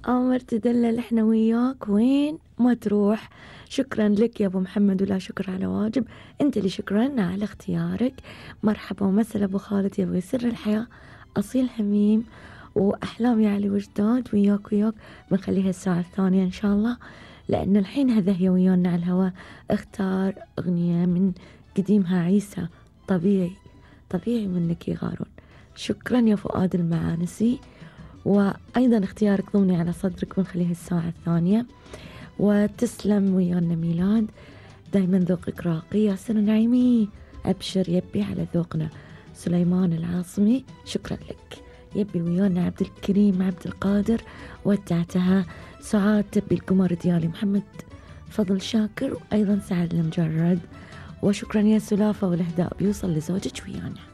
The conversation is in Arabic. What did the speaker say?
آمر تدلل إحنا وياك وين ما تروح. شكرا لك يا أبو محمد، ولا شكر على واجب، أنت اللي شكرا على اختيارك. مرحبا ومسهلا أبو خالد يا أبو سر الحياة، أصيل حميم وأحلام يا علي وجداد. وياك بنخليها الساعة الثانية إن شاء الله، لأن الحين هذا هي ويانا على الهواء. اختار أغنية من قديمها عيسى، طبيعي منك يغارون. شكرا يا فؤاد المعانسي، وأيضا اختيارك ضمني على صدرك بنخليها الساعة الثانية. وتسلم ويانا ميلاد، دايما ذوقك راقي. ياسر نعيمي أبشر يبي على ذوقنا. سليمان العاصمي شكرا لك. يبي ويانا عبد الكريم عبد القادر، ودعتها. سعاد تبي القمر ديالي محمد فضل شاكر، وأيضا سعد المجرد. وشكرا يا سلافة، والإهداء بيوصل لزوجك ويانا.